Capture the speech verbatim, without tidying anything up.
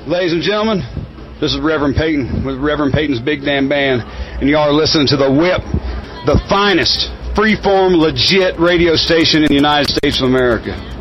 Ladies and gentlemen, this is Reverend Peyton with Reverend Peyton's Big Damn Band, and y'all are listening to The Whip, the finest, freeform, legit radio station in the United States of America.